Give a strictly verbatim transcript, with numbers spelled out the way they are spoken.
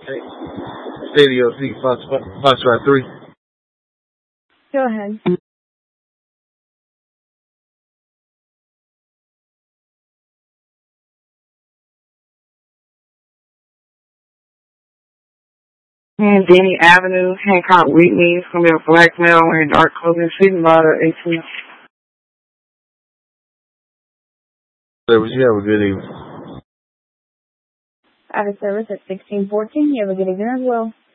Hey, Stadio C Foxtrot three. Go ahead. And Denny Avenue, Hancock Whitney. It's going to be a black male wearing dark clothing, sitting by the eighteen. Service, you have a good evening. I have a service at sixteen fourteen. You have a good evening as well.